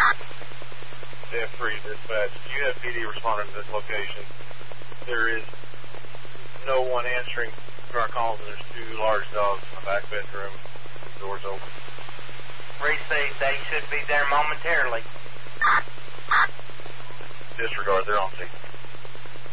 F3 dispatch. You have PD responding to this location. There is no one answering to our calls, and there's two large dogs in the back bedroom. The door's open. Receive. They should be there momentarily. Disregard. They're on scene.